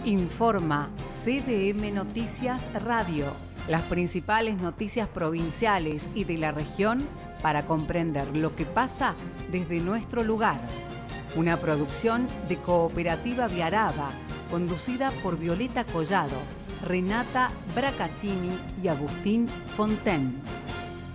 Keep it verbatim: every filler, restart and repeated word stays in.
Informa C D M Noticias Radio, las principales noticias provinciales y de la región para comprender lo que pasa desde nuestro lugar. Una producción de Cooperativa Viaraba, conducida por Violeta Collado, Renata Bracaccini y Agustín Fonten.